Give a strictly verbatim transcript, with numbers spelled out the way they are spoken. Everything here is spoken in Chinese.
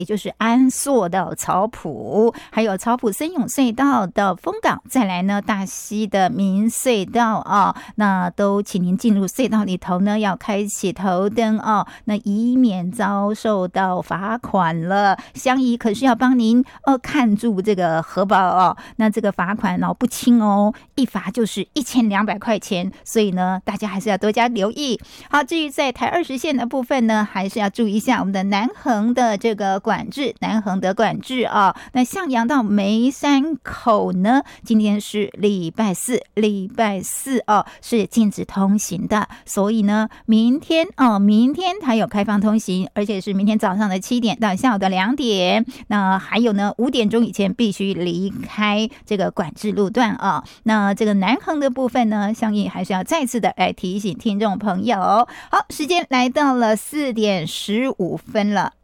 也就是安朔到草埔，还有草埔森永隧道到丰港，再来呢大溪的民隧道啊，那都请您进入隧道里头呢，要开启头灯啊，那以免遭受到罚款了。相宜可是要帮您呃看住这个荷包哦，那这个罚款哦不轻哦，一罚就是一千两百块钱，所以呢大家还是要多加留意。好，至于在台二十线的部分呢，还是要注意一下我们的南横的这个管制，南横的管制啊。那向阳到梅山口呢，今天是礼拜四，礼拜四哦是禁止通行的，所以呢明天哦，明天还有开放通行，而且是明天早上的七点到下午的两点，那还有呢五点钟以前必须离开这个管制路段啊。那这个南横的部分呢，相应还是要再次的来提醒听众朋友。好，时间来到了四点十五分了。